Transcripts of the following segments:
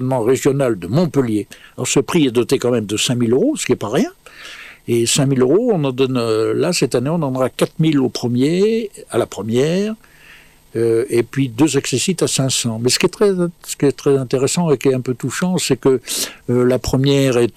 régional de Montpellier. Alors ce prix est doté quand même de 5 000 €, ce qui n'est pas rien. Et 5 000 €, on en donne, là cette année, on en donnera 4 000 à la première, et puis 2 accessites à 500. Mais ce qui est très intéressant et qui est un peu touchant, c'est que la première est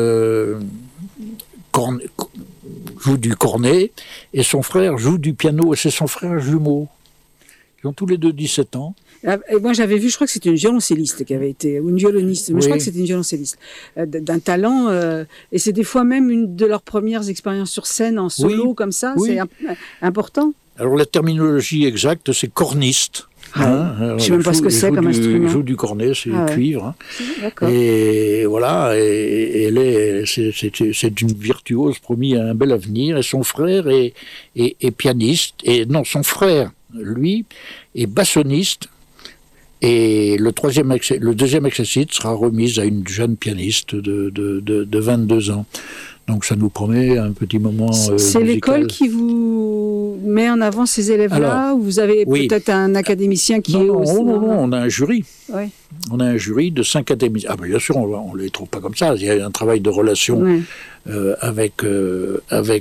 joue du cornet, et son frère joue du piano, et c'est son frère jumeau. Ils ont tous les deux 17 ans. Et moi, j'avais vu, je crois que c'était une violoncelliste qui avait été, ou une violoniste, mais je crois que c'était une violoncelliste, d'un talent, et c'est des fois même une de leurs premières expériences sur scène en solo, comme ça, c'est important. Alors la terminologie exacte, c'est corniste. Je ne sais même pas ce que c'est comme instrument. Il joue du cornet, c'est du cuivre. D'accord. Et voilà, c'est une virtuose promis à un bel avenir. Et son frère est pianiste, son frère, lui, est bassoniste. Et le deuxième accessite sera remise à une jeune pianiste de 22 ans. Donc ça nous promet un petit moment C'est musical. L'école qui vous met en avant ces élèves-là, ou vous avez peut-être un académicien qui est aussi... Non, on a un jury. Oui. On a un jury de 5 académiciens. Ah ben bien sûr, on ne les trouve pas comme ça. Il y a un travail de relation avec le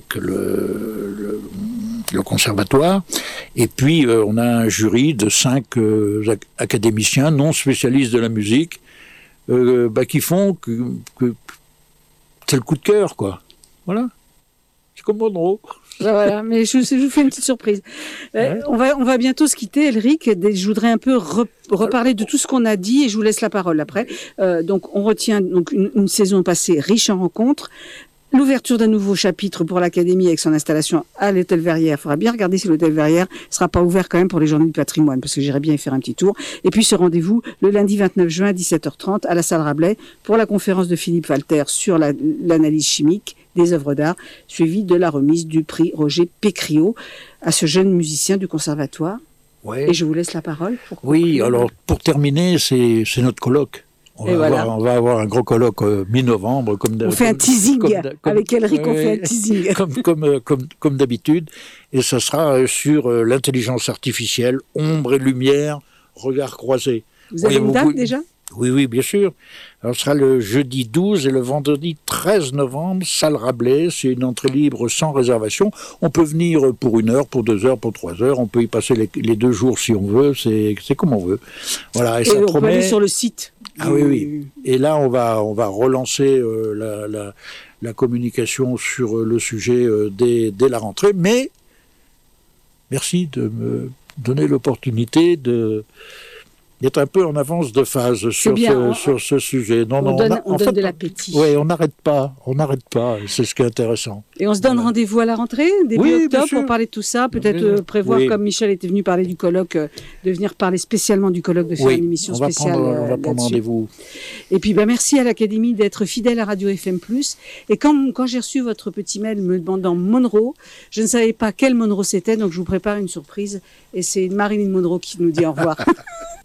conservatoire. Et puis, on a un jury de 5 académiciens non spécialistes de la musique qui font que c'est le coup de cœur, quoi. Voilà. C'est comme Monroe. Voilà, mais je vous fais une petite surprise. On va bientôt se quitter, Elric. Je voudrais un peu reparler de tout ce qu'on a dit et je vous laisse la parole après. Donc, on retient une saison passée riche en rencontres. L'ouverture d'un nouveau chapitre pour l'Académie avec son installation à l'Hôtel Verrières. Il faudra bien regarder si l'Hôtel Verrières ne sera pas ouvert quand même pour les Journées du patrimoine, parce que j'irai bien y faire un petit tour. Et puis ce rendez-vous le lundi 29 juin à 17h30 à la salle Rabelais pour la conférence de Philippe Walter sur l'analyse chimique des œuvres d'art, suivie de la remise du prix Roger Pécriot à ce jeune musicien du conservatoire. Ouais. Et je vous laisse la parole. Alors pour terminer, c'est notre colloque. On va avoir un gros colloque mi-novembre. On fait un teasing avec Elric, on fait un teasing. Comme d'habitude. Et ça sera sur l'intelligence artificielle, ombre et lumière, regard croisé. Vous avez une date déjà ? Oui, bien sûr. Alors, ce sera le jeudi 12 et le vendredi 13 novembre, salle Rabelais. C'est une entrée libre sans réservation. On peut venir pour 1 heure, pour 2 heures, pour 3 heures. On peut y passer les 2 jours si on veut. C'est comme on veut. Voilà. Et ça on promet... peut aller sur le site. Ah oui. Et là, on va relancer la communication sur le sujet dès la rentrée. Mais merci de me donner l'opportunité d'être un peu en avance de phase sur ce sujet. On donne de l'appétit. Oui, on n'arrête pas, c'est ce qui est intéressant. Et on se donne rendez-vous à la rentrée, début octobre, pour parler de tout ça, peut-être prévoir, comme Michel était venu parler du colloque, de venir parler spécialement du colloque, de faire une émission spéciale. On va prendre rendez-vous. Et puis merci à l'Académie d'être fidèle à Radio FM+. Et quand j'ai reçu votre petit mail me demandant Monroe, je ne savais pas quel Monroe c'était, donc je vous prépare une surprise. Et c'est Marilyn Monroe qui nous dit au revoir.